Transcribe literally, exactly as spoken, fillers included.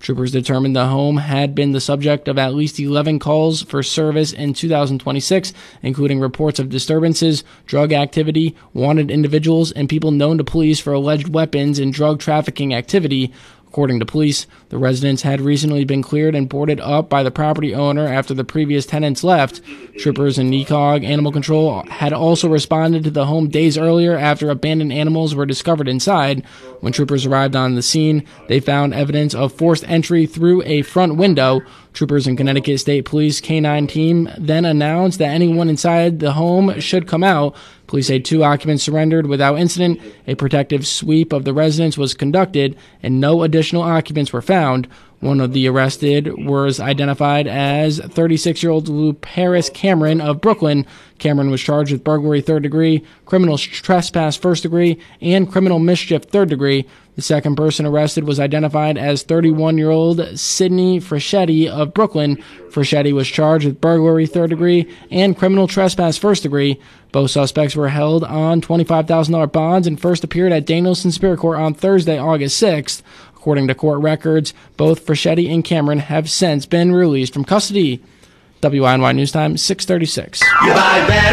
Troopers determined the home had been the subject of at least eleven calls for service in two thousand twenty-six, including reports of disturbances, drug activity, wanted individuals, and people known to police for alleged weapons and drug trafficking activity. According to police, the residence had recently been cleared and boarded up by the property owner after the previous tenants left. Troopers in N C O G Animal Control had also responded to the home days earlier after abandoned animals were discovered inside. When troopers arrived on the scene, they found evidence of forced entry through a front window. Troopers in Connecticut State Police K nine team then announced that anyone inside the home should come out. Police say two occupants surrendered without incident. A protective sweep of the residence was conducted, and no additional occupants were found. One of the arrested was identified as thirty-six-year-old Lou Paris Cameron of Brooklyn. Cameron was charged with burglary third degree, criminal trespass first degree, and criminal mischief third degree. The second person arrested was identified as thirty-one-year-old Sidney Freschetti of Brooklyn. Freschetti was charged with burglary third degree and criminal trespass first degree. Both suspects were held on twenty-five thousand dollars bonds and first appeared at Danielson Superior Court on Thursday, August sixth. According to court records, both Freschetti and Cameron have since been released from custody. W I N Y News Time, six thirty-six.